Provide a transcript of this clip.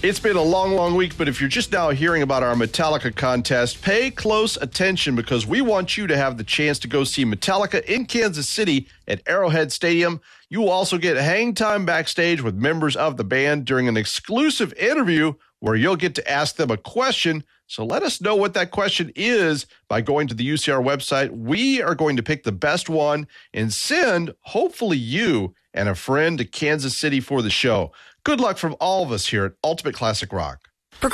It's been a long week, but if you're just now hearing about our Metallica contest, pay close attention because we want you to have the chance to go see Metallica in Kansas City at Arrowhead Stadium. You will also get hang time backstage with members of the band during an exclusive interview where you'll get to ask them a question. So let us know what that question is by going to the UCR website. We are going to pick the best one and send, hopefully, you and a friend to Kansas City for the show. Good luck from all of us here at Ultimate Classic Rock.